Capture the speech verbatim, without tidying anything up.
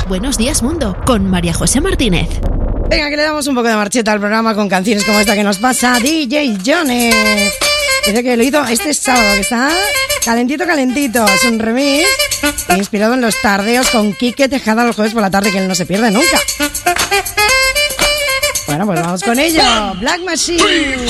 Buenos días, mundo, con María José Martínez. Venga, que le damos un poco de marcheta al programa con canciones como esta que nos pasa D J Johnny. Dice que lo hizo este sábado, que está calentito, calentito. Es un remix inspirado en los tardeos con Quique Tejada los jueves por la tarde, que él no se pierde nunca. Bueno, pues vamos con ello. Black Machine.